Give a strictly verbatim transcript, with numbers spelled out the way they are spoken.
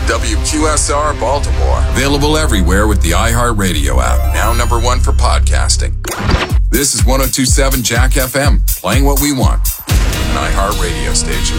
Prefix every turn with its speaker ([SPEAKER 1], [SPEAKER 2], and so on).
[SPEAKER 1] W Q S R Baltimore. Available everywhere with the iHeartRadio app. Now number one for podcasting. This is one oh two point seven Jack F M, playing what we want. An iHeartRadio station.